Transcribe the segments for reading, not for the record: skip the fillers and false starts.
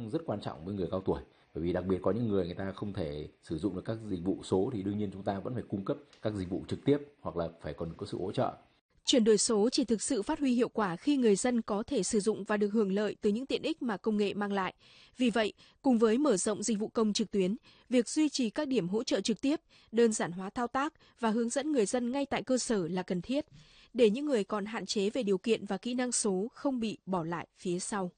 năng rất quan trọng với người cao tuổi. Bởi vì đặc biệt có những người ta không thể sử dụng được các dịch vụ số thì đương nhiên chúng ta vẫn phải cung cấp các dịch vụ trực tiếp hoặc là phải còn có sự hỗ trợ. Chuyển đổi số chỉ thực sự phát huy hiệu quả khi người dân có thể sử dụng và được hưởng lợi từ những tiện ích mà công nghệ mang lại. Vì vậy, cùng với mở rộng dịch vụ công trực tuyến, việc duy trì các điểm hỗ trợ trực tiếp, đơn giản hóa thao tác và hướng dẫn người dân ngay tại cơ sở là cần thiết, để những người còn hạn chế về điều kiện và kỹ năng số không bị bỏ lại phía sau.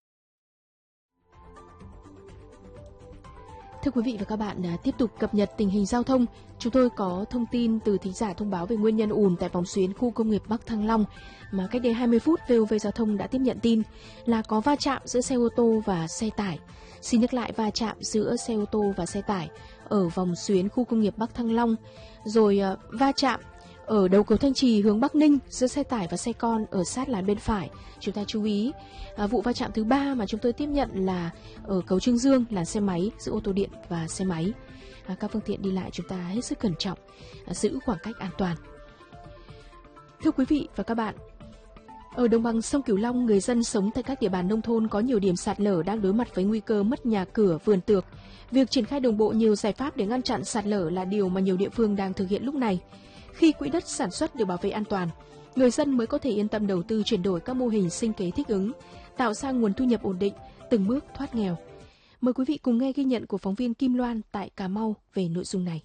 Thưa quý vị và các bạn, tiếp tục cập nhật tình hình giao thông. Chúng tôi có thông tin từ thính giả thông báo về nguyên nhân ùn tại vòng xuyến khu công nghiệp Bắc Thăng Long mà cách đây 20 phút VOV Giao thông đã tiếp nhận tin là có va chạm giữa xe ô tô và xe tải. Xin nhắc lại, va chạm giữa xe ô tô và xe tải ở vòng xuyến khu công nghiệp Bắc Thăng Long, rồi va chạm ở đầu cầu Thanh Trì hướng Bắc Ninh giữa xe tải và xe con ở sát làn bên phải. Chúng ta chú ý, vụ va chạm thứ 3 mà chúng tôi tiếp nhận là ở cầu Trương Dương, làn xe máy giữa ô tô điện và xe máy. Các phương tiện đi lại chúng ta hết sức cẩn trọng, giữ khoảng cách an toàn. Thưa quý vị và các bạn, ở đồng bằng sông Cửu Long, người dân sống tại các địa bàn nông thôn có nhiều điểm sạt lở đang đối mặt với nguy cơ mất nhà cửa, vườn tược. Việc triển khai đồng bộ nhiều giải pháp để ngăn chặn sạt lở là điều mà nhiều địa phương đang thực hiện lúc này. Khi quỹ đất sản xuất được bảo vệ an toàn, người dân mới có thể yên tâm đầu tư chuyển đổi các mô hình sinh kế thích ứng, tạo ra nguồn thu nhập ổn định, từng bước thoát nghèo. Mời quý vị cùng nghe ghi nhận của phóng viên Kim Loan tại Cà Mau về nội dung này.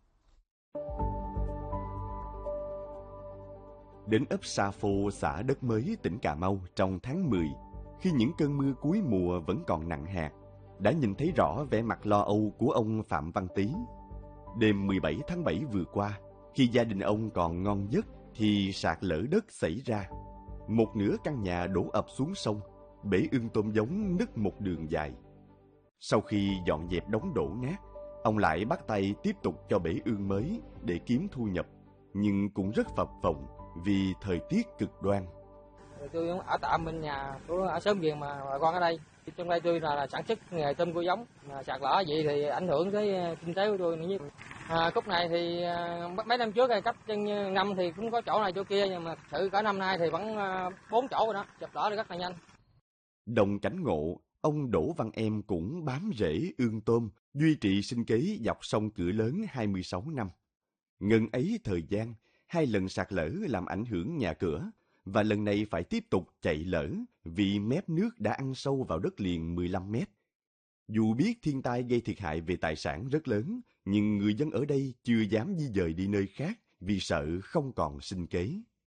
Đến ấp Sa Phô, xã Đất Mới, tỉnh Cà Mau trong tháng 10, khi những cơn mưa cuối mùa vẫn còn nặng hạt, đã nhìn thấy rõ vẻ mặt lo âu của ông Phạm Văn Tý. Đêm 17 tháng 7 vừa qua, khi gia đình ông còn ngon giấc thì sạt lở đất xảy ra. Một nửa căn nhà đổ ập xuống sông, bể ương tôm giống nứt một đường dài. Sau khi dọn dẹp đống đổ nát, ông lại bắt tay tiếp tục cho bể ương mới để kiếm thu nhập, nhưng cũng rất phập phồng vì thời tiết cực đoan. Tôi ở tạm bên nhà, tôi ở xóm Viền mà bà con ở đây. Trong đây tôi là sản xuất nghề tôm cua giống, sạt lở vậy thì ảnh hưởng tới kinh tế của tôi nữa. Khúc này thì mấy năm trước cấp chân năm thì cũng có chỗ này chỗ kia, nhưng mà thử cả năm nay thì vẫn 4 chỗ rồi đó, chụp lỡ rất là nhanh. Đồng cảnh ngộ, ông Đỗ Văn Em cũng bám rễ ương tôm, duy trì sinh kế dọc sông Cửa Lớn 26 năm. Ngần ấy thời gian, 2 lần sạt lở làm ảnh hưởng nhà cửa, và lần này phải tiếp tục chạy lở vì mép nước đã ăn sâu vào đất liền 15 mét. Dù biết thiên tai gây thiệt hại về tài sản rất lớn, nhưng người dân ở đây chưa dám di dời đi nơi khác vì sợ không còn sinh kế.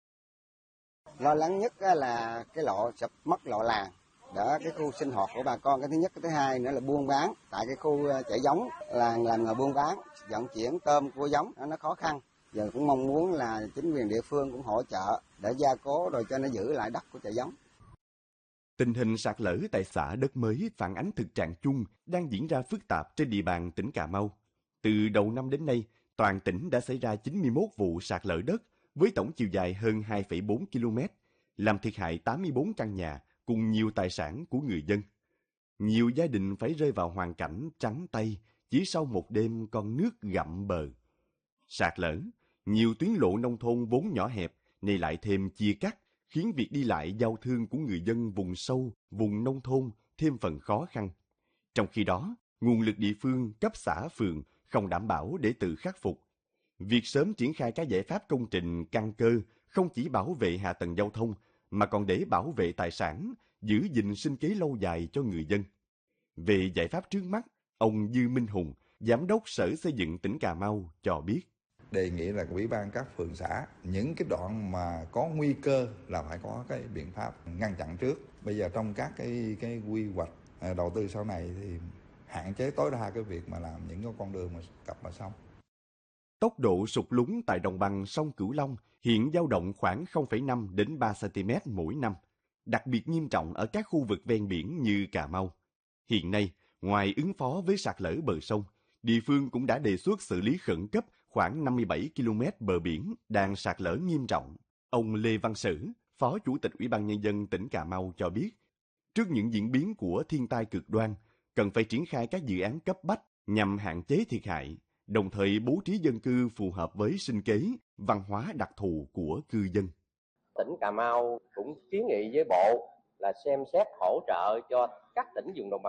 Lo lắng nhất là cái lộ sập mất lộ làng, đó cái khu sinh hoạt của bà con, cái thứ nhất. Cái thứ hai nữa là buôn bán, tại cái khu chạy giống làng làm nghề buôn bán, vận chuyển tôm cua giống nó khó khăn. Giờ cũng mong muốn là chính quyền địa phương cũng hỗ trợ để gia cố rồi cho nó giữ lại đất của chạy giống. Tình hình sạt lở tại xã Đất Mới phản ánh thực trạng chung đang diễn ra phức tạp trên địa bàn tỉnh Cà Mau. Từ đầu năm đến nay, toàn tỉnh đã xảy ra 91 vụ sạt lở đất với tổng chiều dài hơn 2,4 km, làm thiệt hại 84 căn nhà cùng nhiều tài sản của người dân. Nhiều gia đình phải rơi vào hoàn cảnh trắng tay chỉ sau một đêm con nước gặm bờ. Sạt lở, nhiều tuyến lộ nông thôn vốn nhỏ hẹp nay lại thêm chia cắt, khiến việc đi lại giao thương của người dân vùng sâu, vùng nông thôn thêm phần khó khăn. Trong khi đó, nguồn lực địa phương cấp xã phường không đảm bảo để tự khắc phục. Việc sớm triển khai các giải pháp công trình căn cơ không chỉ bảo vệ hạ tầng giao thông, mà còn để bảo vệ tài sản, giữ gìn sinh kế lâu dài cho người dân. Về giải pháp trước mắt, ông Dư Minh Hùng, Giám đốc Sở Xây dựng tỉnh Cà Mau cho biết. Đề nghị là ủy ban các phường xã, những cái đoạn mà có nguy cơ là phải có cái biện pháp ngăn chặn trước. Bây giờ trong các cái quy hoạch đầu tư sau này thì hạn chế tối đa cái việc mà làm những cái con đường mà cặp bờ sông. Tốc độ sụt lún tại đồng bằng sông Cửu Long hiện dao động khoảng 0,5 đến 3 cm mỗi năm, đặc biệt nghiêm trọng ở các khu vực ven biển như Cà Mau. Hiện nay, ngoài ứng phó với sạt lở bờ sông, địa phương cũng đã đề xuất xử lý khẩn cấp khoảng 57 km bờ biển đang sạt lở nghiêm trọng. Ông Lê Văn Sử, Phó Chủ tịch Ủy ban Nhân dân tỉnh Cà Mau cho biết, trước những diễn biến của thiên tai cực đoan, cần phải triển khai các dự án cấp bách nhằm hạn chế thiệt hại, đồng thời bố trí dân cư phù hợp với sinh kế, văn hóa đặc thù của cư dân. Tỉnh Cà Mau cũng kiến nghị với Bộ là xem xét hỗ trợ cho các tỉnh vùng đồng bằng